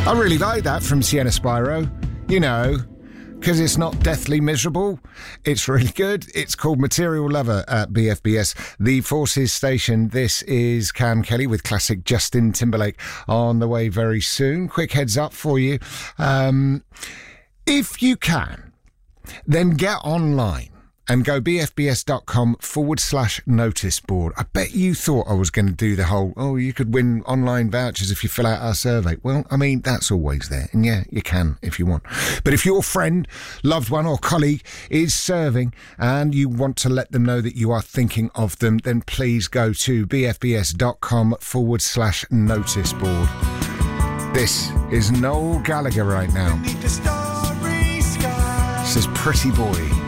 I really like that from Sienna Spyro. You know, because it's not deathly miserable. It's really good. It's called Material Lover at BFBS, the Forces station. This is Cam Kelly with classic Justin Timberlake on the way very soon. Quick heads up for you. If you can, then get online and go bfbs.com/notice board. I bet you thought I was going to do the whole, you could win online vouchers if you fill out our survey. Well, I mean, that's always there. And yeah, you can if you want. But if your friend, loved one or colleague is serving and you want to let them know that you are thinking of them, then please go to bfbs.com/notice board. This is Noel Gallagher right now. This is Pretty Boy.